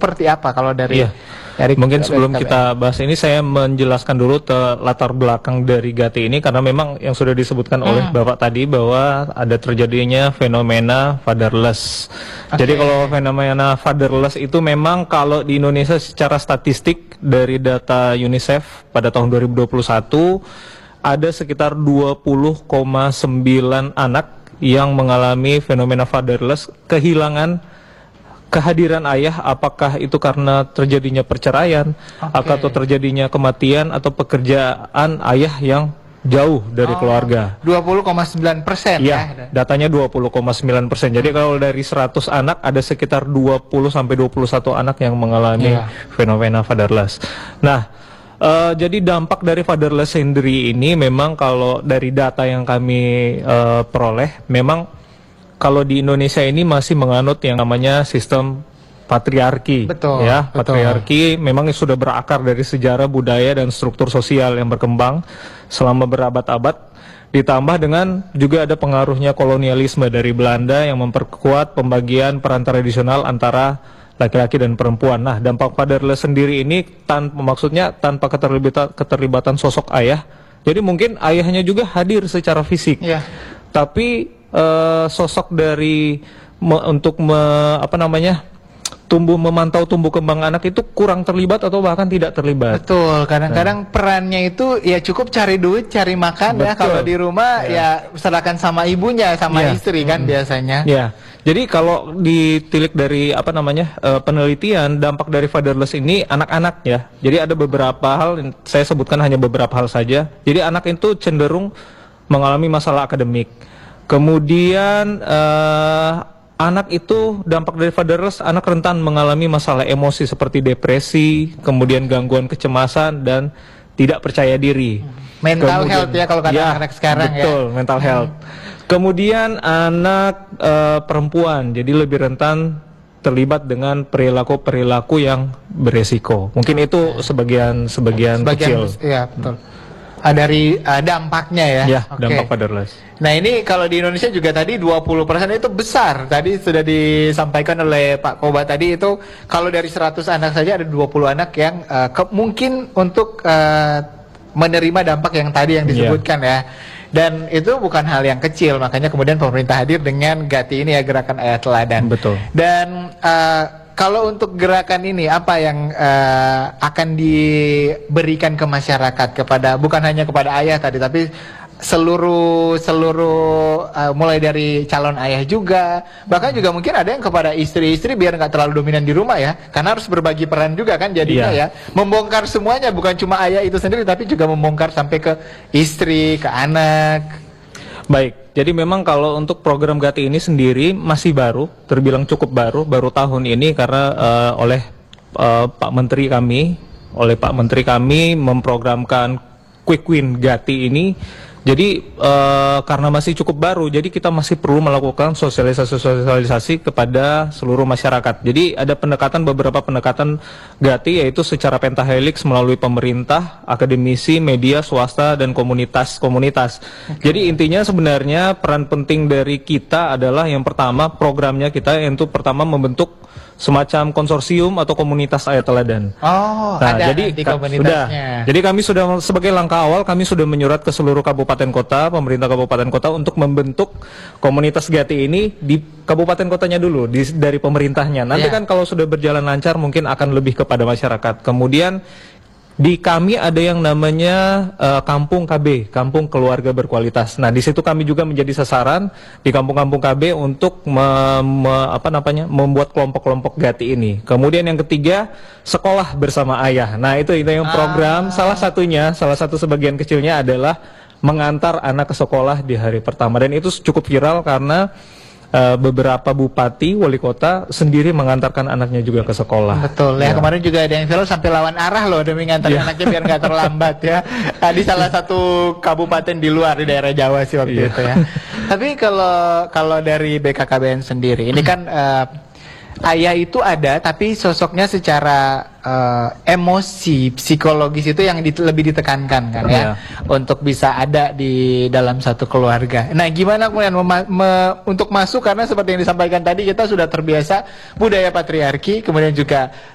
seperti apa kalau dari mungkin sebelum kita bahas ini saya menjelaskan dulu latar belakang dari Gati ini, karena memang yang sudah disebutkan oleh Bapak tadi bahwa ada terjadinya fenomena fatherless. Jadi kalau fenomena fatherless itu memang kalau di Indonesia secara statistik dari data UNICEF pada tahun 2021 ada sekitar 20,9 anak yang mengalami fenomena fatherless, kehilangan kehadiran ayah, apakah itu karena terjadinya perceraian, atau terjadinya kematian, atau pekerjaan ayah yang jauh dari keluarga. 20,9% ya. Datanya 20,9%. Jadi kalau dari 100 anak ada sekitar 20 sampai 21 anak yang mengalami fenomena fatherless. Nah, jadi dampak dari fatherless sendiri ini memang kalau dari data yang kami peroleh, memang kalau di Indonesia ini masih menganut yang namanya sistem patriarki. Betul. Patriarki memang sudah berakar dari sejarah, budaya, dan struktur sosial yang berkembang selama berabad-abad. Ditambah dengan juga ada pengaruhnya kolonialisme dari Belanda yang memperkuat pembagian peran tradisional antara laki-laki dan perempuan. Nah, dampak fatherless sendiri ini maksudnya tanpa keterlibatan sosok ayah. Jadi mungkin ayahnya juga hadir secara fisik. Tapi sosok dari memantau tumbuh kembang anak itu kurang terlibat atau bahkan tidak terlibat. Betul, kadang-kadang perannya itu ya cukup cari duit, cari makan. Kalau di rumah ya serahkan sama ibunya, sama istri kan biasanya. Jadi kalau ditilik dari penelitian, dampak dari fatherless ini anak-anak ya. Jadi ada beberapa hal, saya sebutkan hanya beberapa hal saja. Jadi anak itu cenderung mengalami masalah akademik. Kemudian anak itu dampak dari fatherless, anak rentan mengalami masalah emosi seperti depresi, kemudian gangguan kecemasan dan tidak percaya diri. Mental health ya kalau kata anak sekarang. Betul, mental health. Kemudian anak perempuan jadi lebih rentan terlibat dengan perilaku-perilaku yang beresiko. Mungkin itu sebagian kecil. Iya, betul. Dari dampaknya ya. Dampak fatherless. Nah, ini kalau di Indonesia juga tadi 20% itu besar. Tadi sudah disampaikan oleh Pak Koba tadi, itu kalau dari 100 anak saja ada 20 anak yang mungkin untuk menerima dampak yang tadi yang disebutkan ya. Dan itu bukan hal yang kecil, makanya kemudian pemerintah hadir dengan Gati ini ya, Gerakan Ayah Teladan. Betul. Dan kalau untuk gerakan ini apa yang akan diberikan ke masyarakat, kepada bukan hanya kepada ayah tadi, tapi seluruh mulai dari calon ayah juga, bahkan juga mungkin ada yang kepada istri-istri biar nggak terlalu dominan di rumah ya, karena harus berbagi peran juga kan jadinya ya, membongkar semuanya, bukan cuma ayah itu sendiri tapi juga membongkar sampai ke istri, ke anak. Baik, jadi memang kalau untuk program Gati ini sendiri masih baru, terbilang cukup baru tahun ini, karena oleh Pak Menteri kami memprogramkan Quick Win Gati ini. Jadi karena masih cukup baru, jadi kita masih perlu melakukan sosialisasi kepada seluruh masyarakat. Jadi ada beberapa pendekatan Gati, yaitu secara pentahelix melalui pemerintah, akademisi, media, swasta, dan komunitas-komunitas. Jadi intinya sebenarnya peran penting dari kita adalah yang pertama, programnya kita yaitu pertama membentuk semacam konsorsium atau komunitas ayah teladan. Jadi komunitasnya. Jadi kami sudah sebagai langkah awal, kami sudah menyurat ke seluruh kabupaten kota, pemerintah kabupaten kota untuk membentuk komunitas Gati ini di kabupaten kotanya dulu, dari pemerintahnya. Nanti kan kalau sudah berjalan lancar mungkin akan lebih kepada masyarakat. Kemudian di kami ada yang namanya Kampung KB, Kampung Keluarga Berkualitas. Nah, di situ kami juga menjadi sasaran di kampung-kampung KB untuk membuat kelompok-kelompok Gati ini. Kemudian yang ketiga, sekolah bersama ayah. Nah, itu yang program salah satu sebagian kecilnya adalah mengantar anak ke sekolah di hari pertama, dan itu cukup viral karena beberapa bupati, wali kota sendiri mengantarkan anaknya juga ke sekolah. Betul ya, kemarin juga ada yang viral sampai lawan arah loh demi ngantar anaknya biar nggak terlambat ya. Di salah satu kabupaten di luar, di daerah Jawa sih waktu itu ya. Tapi kalau dari BKKBN sendiri, ini kan ayah itu ada, tapi sosoknya secara emosi, psikologis itu yang lebih ditekankan kan ya, untuk bisa ada di dalam satu keluarga. Nah, gimana kemudian untuk masuk, karena seperti yang disampaikan tadi kita sudah terbiasa budaya patriarki, kemudian juga